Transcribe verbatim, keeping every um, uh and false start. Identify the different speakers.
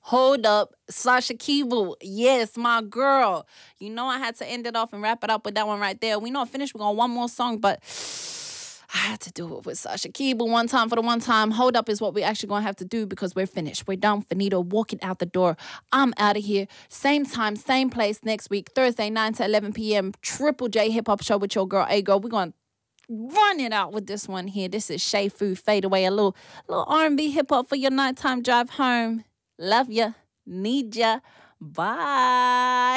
Speaker 1: Hold up, Sasha Keeble. Yes, my girl. You know I had to end it off and wrap it up with that one right there. We not finished. We're going one more song, but I had to do it with Sasha Keeble one time for the one time. Hold up is what we actually going to have to do because we're finished. We're done. Finito, walking out the door. I'm out of here. Same time, same place next week, Thursday, nine to eleven p.m. Triple J Hip Hop Show with your girl, A Girl. We're going to run it out with this one here. This is Shay Fu, Fade Away. A little, little R and B hip hop for your nighttime drive home. Love ya. Need ya. Bye.